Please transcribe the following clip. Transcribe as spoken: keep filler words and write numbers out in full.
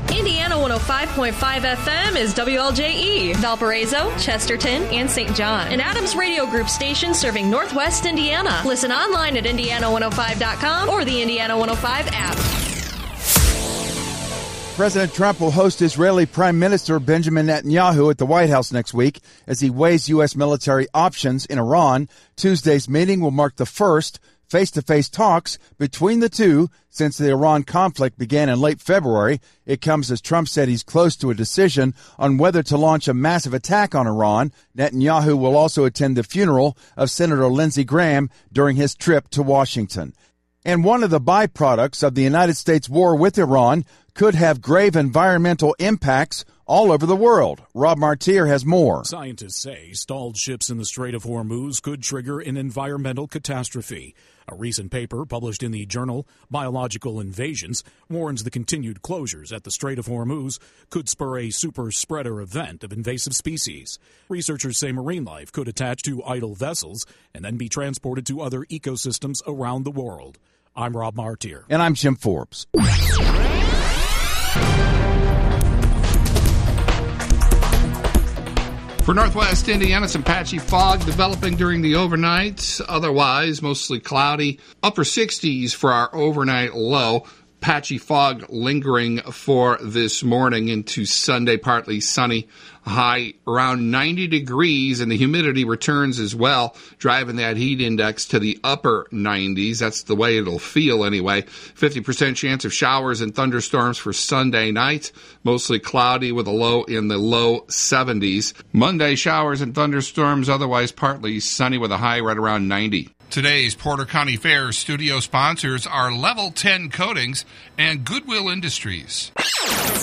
Indiana one oh five point five F M is W L J E, Valparaiso, Chesterton, and Saint John. An Adams Radio Group station serving Northwest Indiana. Listen online at indiana one oh five dot com or the Indiana one oh five app. President Trump will host Israeli Prime Minister Benjamin Netanyahu at the White House next week as he weighs U S military options in Iran. Tuesday's meeting will mark the first face-to-face talks between the two since the Iran conflict began in late February. It comes as Trump said he's close to a decision on whether to launch a massive attack on Iran. Netanyahu will also attend the funeral of Senator Lindsey Graham during his trip to Washington. And one of the byproducts of the United States war with Iran could have grave environmental impacts all over the world. Rob Martier has more. Scientists say stalled ships in the Strait of Hormuz could trigger an environmental catastrophe. A recent paper published in the journal Biological Invasions warns the continued closures at the Strait of Hormuz could spur a super spreader event of invasive species. Researchers say marine life could attach to idle vessels and then be transported to other ecosystems around the world. I'm Rob Martier. And I'm Jim Forbes. For Northwest Indiana, some patchy fog developing during the overnight. Otherwise, mostly cloudy. Upper sixties for our overnight low. Patchy fog lingering for this morning into Sunday, partly sunny. High around ninety degrees, and the humidity returns as well, driving that heat index to the upper nineties. That's the way it'll feel anyway. fifty percent chance of showers and thunderstorms for Sunday night. Mostly cloudy with a low in the low seventies. Monday, showers and thunderstorms, otherwise partly sunny with a high right around ninety. Today's Porter County Fair studio sponsors are Level ten Coatings and Goodwill Industries.